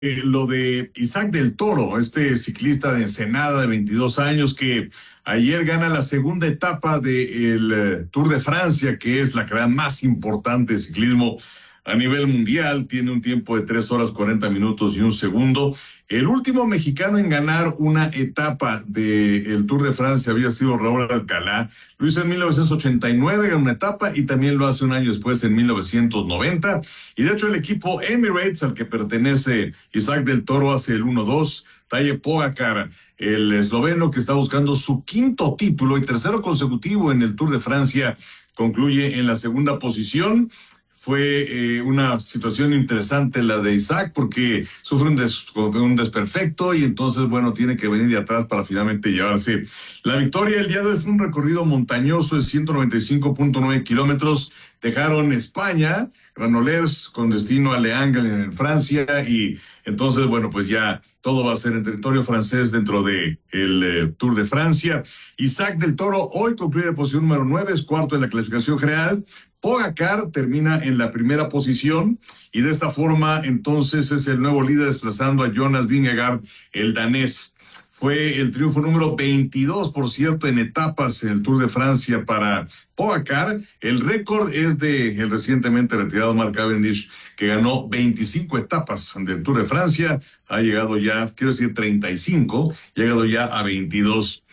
lo de Isaac del Toro, este ciclista de Ensenada de 22 años que ayer gana la segunda etapa del Tour de Francia, que es la carrera más importante de ciclismo a nivel mundial. Tiene un tiempo de 3 horas 40 minutos y un segundo. El último mexicano en ganar una etapa del Tour de Francia había sido Raúl Alcalá. Lo hizo en 1989, ganó una etapa, y también lo hace un año después, en 1990. Y de hecho el equipo Emirates, al que pertenece Isaac del Toro, hace el 1-2. Tadej Pogačar, el esloveno que está buscando su quinto título y tercero consecutivo en el Tour de Francia, concluye en la segunda posición. Fue una situación interesante la de Isaac, porque sufre un desperfecto y entonces, bueno, tiene que venir de atrás para finalmente llevarse la victoria. El día de hoy fue un recorrido montañoso de 195.9 kilómetros. Dejaron España, Granollers, con destino a Le Angles en Francia, y entonces, bueno, pues ya todo va a ser en territorio francés dentro de el Tour de Francia. Isaac del Toro hoy concluye la posición número 9, es cuarto en la clasificación general. Pogačar termina en la primera posición, y de esta forma entonces es el nuevo líder, desplazando a Jonas Vingegaard, el danés. Fue el triunfo número 22, por cierto, en etapas en el Tour de Francia para Pogačar. El récord es de el recientemente retirado Mark Cavendish, que ganó 25 etapas del Tour de Francia. Ha llegado ya, quiero decir 35, ha llegado ya a 22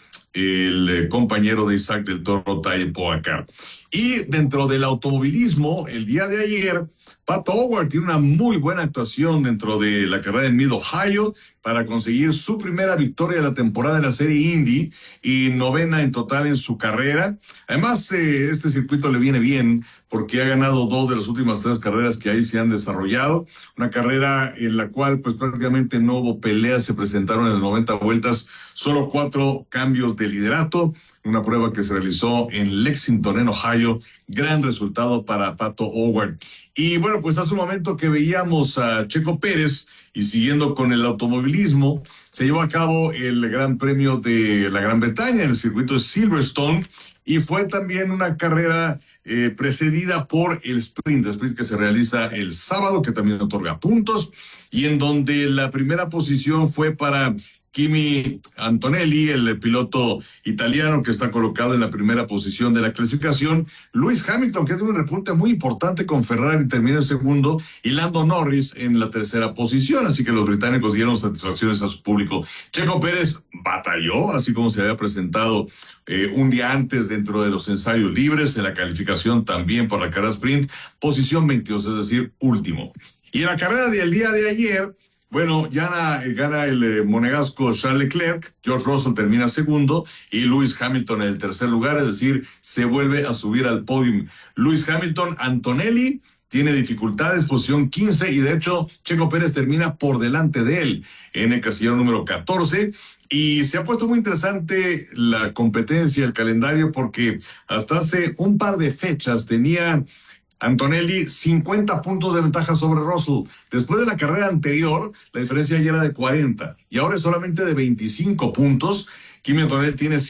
el compañero de Isaac del Toro, Tadej Pogačar. Y dentro del automovilismo, el día de ayer, Pato O'Ward tiene una muy buena actuación dentro de la carrera de Mid-Ohio para conseguir su primera victoria de la temporada de la Serie Indy y novena en total en su carrera. Además, este circuito le viene bien porque ha ganado 2 de las últimas 3 carreras que ahí se han desarrollado. Una carrera en la cual pues prácticamente no hubo peleas, se presentaron en las 90 vueltas, solo 4 cambios de liderato. Una prueba que se realizó en Lexington, en Ohio. Gran resultado para Pato O'Ward. Y bueno, pues hace un momento que veíamos a Checo Pérez, y siguiendo con el automovilismo, se llevó a cabo el Gran Premio de la Gran Bretaña en el circuito de Silverstone, y fue también una carrera precedida por el sprint que se realiza el sábado, que también otorga puntos, y en donde la primera posición fue para Kimi Antonelli, el piloto italiano que está colocado en la primera posición de la clasificación. Lewis Hamilton, que tiene un repunte muy importante con Ferrari, termina en segundo, y Lando Norris en la tercera posición. Así que los británicos dieron satisfacciones a su público. Checo Pérez batalló, así como se había presentado un día antes dentro de los ensayos libres, en la calificación también por la carrera sprint, posición 22, es decir, último. Y en la carrera del día de ayer, bueno, ya gana el monegasco Charles Leclerc, George Russell termina segundo y Lewis Hamilton en el tercer lugar, es decir, se vuelve a subir al podio. Lewis Hamilton, Antonelli tiene dificultades, posición 15, y de hecho Checo Pérez termina por delante de él en el casillero número 14. Y se ha puesto muy interesante la competencia, el calendario, porque hasta hace un par de fechas tenía Antonelli 50 puntos de ventaja sobre Russell. Después de la carrera anterior, la diferencia ya era de 40 y ahora es solamente de 25 puntos. Kimi Antonelli tiene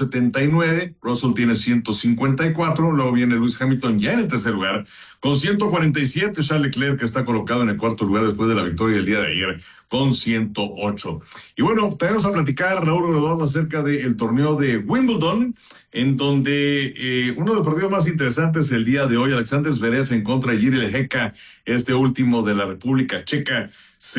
179, Russell tiene 154, luego viene Lewis Hamilton ya en el tercer lugar con 147, Charles Leclerc, que está colocado en el cuarto lugar después de la victoria del día de ayer, con 108. Y bueno, tenemos a platicar, Raúl Rodolfo, acerca del torneo de Wimbledon, en donde uno de los partidos más interesantes el día de hoy, Alexander Zverev en contra de Jiří Lehecka, este último de la República Checa,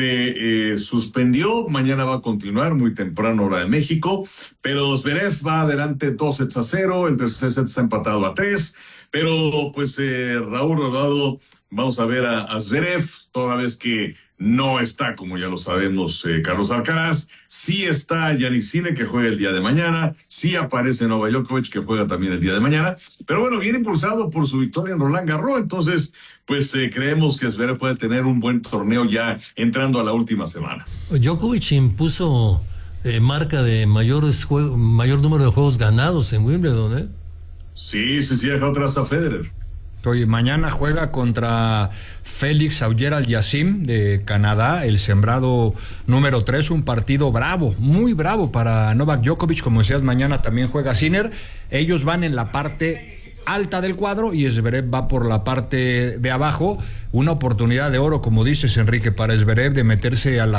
se suspendió. Mañana va a continuar muy temprano, hora de México, pero Zverev va adelante 2-0, el tercer set está empatado a 3, pero pues Raúl Rodado, vamos a ver a Zverev, toda vez que no está, como ya lo sabemos, Carlos Alcaraz. Sí está Jannik Sinner, que juega el día de mañana. Sí aparece Novak Djokovic, que juega también el día de mañana. Pero bueno, viene impulsado por su victoria en Roland Garros. Entonces, pues creemos que Zverev puede tener un buen torneo ya entrando a la última semana. Djokovic impuso marca de mayor número de juegos ganados en Wimbledon, ¿eh? Sí, dejó atrás a Federer. Oye, mañana juega contra Félix Auger-Aliassime de Canadá, el sembrado número 3, un partido bravo, muy bravo para Novak Djokovic. Como decías, mañana también juega Sinner. Ellos van en la parte alta del cuadro y Zverev va por la parte de abajo. Una oportunidad de oro, como dices, Enrique, para Zverev de meterse a la